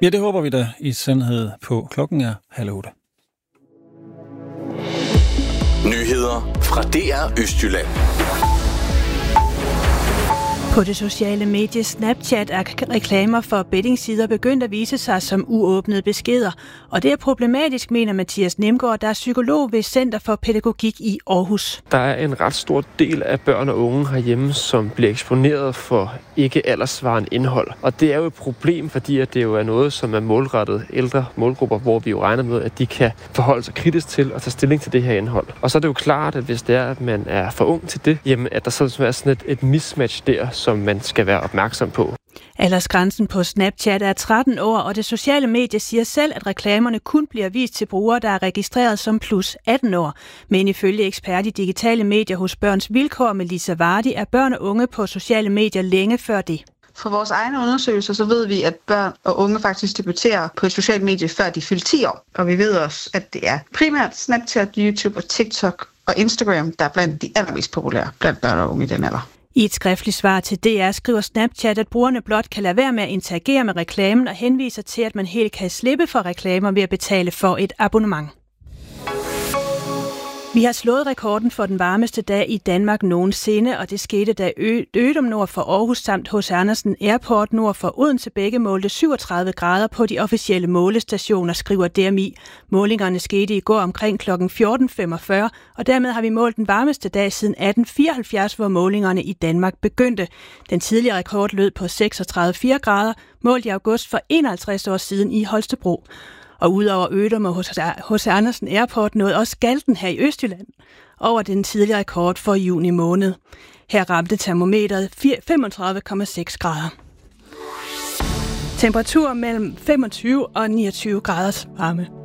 Ja, det håber vi da i sandhed på. Klokken er 7:30. Nyheder fra DR Østjylland. På det sociale medie Snapchat er reklamer for bettingsider begyndt at vise sig som uåbnede beskeder. Og det er problematisk, mener Mathias Nemgaard, der er psykolog ved Center for Pædagogik i Aarhus. Der er en ret stor del af børn og unge herhjemme, som bliver eksponeret for ikke alderssvarende indhold. Og det er jo et problem, fordi at det jo er noget, som er målrettet ældre målgrupper, hvor vi jo regner med, at de kan forholde sig kritisk til og tage stilling til det her indhold. Og så er det jo klart, at hvis det er, at man er for ung til det, jamen at der så er sådan et mismatch der, som man skal være opmærksom på. Aldersgrænsen på Snapchat er 13 år, og det sociale medie siger selv, at reklamerne kun bliver vist til brugere, der er registreret som plus 18 år. Men ifølge ekspert i digitale medier hos Børns Vilkår, Melissa Vardy, er børn og unge på sociale medier længe før det. Fra vores egne undersøgelser, så ved vi, at børn og unge faktisk debuterer på et socialt medie, før de fylder 10 år. Og vi ved også, at det er primært Snapchat, YouTube og TikTok og Instagram, der er blandt de allermest populære blandt børn og unge i den alder. I et skriftligt svar til DR skriver Snapchat, at brugerne blot kan lade være med at interagere med reklamen og henviser til, at man helt kan slippe for reklamer ved at betale for et abonnement. Vi har slået rekorden for den varmeste dag i Danmark nogensinde, og det skete da Ødum nord for Aarhus samt H.C. Andersen Airport nord for Odense begge målte 37 grader på de officielle målestationer, skriver DMI. Målingerne skete i går omkring kl. 14.45, og dermed har vi målt den varmeste dag siden 1874, hvor målingerne i Danmark begyndte. Den tidligere rekord lød på 36,4 grader, målt i august for 51 år siden i Holstebro. Og udover Ødum og H.C. Andersen Airport nåede også Galten her i Østjylland over den tidligere rekord for juni måned. Her ramte termometeret 35,6 grader. Temperatur mellem 25 og 29 graders varme.